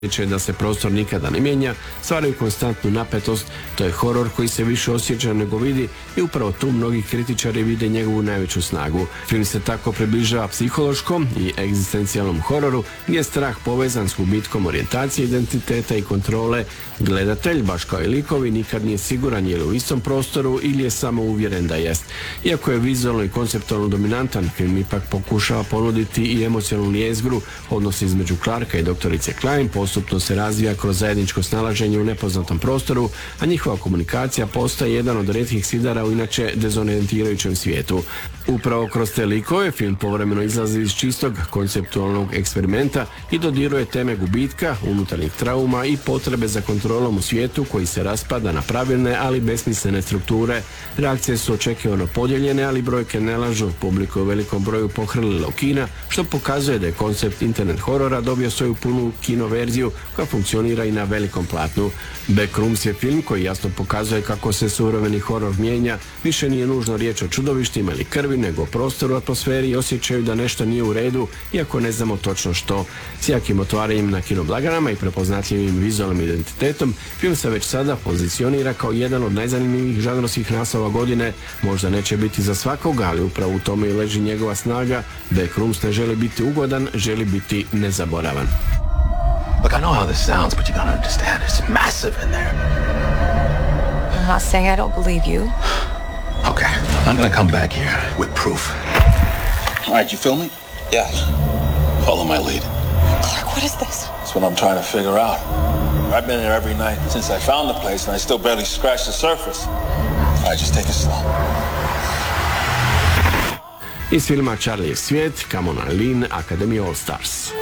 da se prostor nikada ne mijenja, stvaraju konstantnu napetost. To je horor koji se više osjeća nego vidi i upravo tu mnogi kritičari vide njegovu najveću snagu. Film se tako približava psihološkom i egzistencijalnom hororu gdje je strah povezan s gubitkom orijentacije, identiteta i kontrole. Gledatelj, baš kao i likovi, nikad nije siguran je li u istom prostoru ili je samo uvjeren da jest. Iako je vizualno i konceptualno dominantan, film ipak pokušava ponuditi i emocionalnu jezgru. Odnos između Clarka i doktorice Klein postupno se razvija kroz zajedničko snalaženje u nepoznatom prostoru, a njihova komunikacija postaje jedan od rijetkih sidara u inače dezorijentirajućem svijetu. Upravo kroz te likove film povremeno izlazi iz čistog konceptualnog eksperimenta i dodiruje teme gubitka, unutarnjih trauma i potrebe za kontrolom u svijetu koji se raspada na pravilne, ali besmislene strukture. Reakcije su očekivano podijeljene, ali brojke ne lažu. Publiku je u velikom broju pohrlila u kina, što pokazuje da je koncept internet horora dobio svoju punu kino verziju koja funkcionira i na velikom platnu. Backrooms je film koji jasno pokazuje kako se suvremeni horor mijenja. Više nije nužno riječ o čudovištima ili krvi, nego o prostoru, atmosferi i osjećaju da nešto nije u redu, iako ne znamo točno što. S jakim otvaranjem na kinoblaganama i prepoznatljivim vizualnim identitetom, film se već sada pozicionira kao jedan od najzanimljivijih žanrovskih naslova godine. Možda neće biti za svakoga, ali upravo u tome i leži njegova snaga. Backrooms ne želi biti ugodan, želi biti nezaboravan. Look, I know how this sounds, but you gotta understand, it's massive in there. I'm not saying I don't believe you. Okay, I'm gonna come back here with proof. All right, you feel me? Yeah. Follow my lead. Clark, what is this? That's what I'm trying to figure out. I've been there every night since I found the place, and I still barely scratched the surface. All right, just take it slow. Iz filma Charliev svijet, Come on Eileen, Academy All Stars.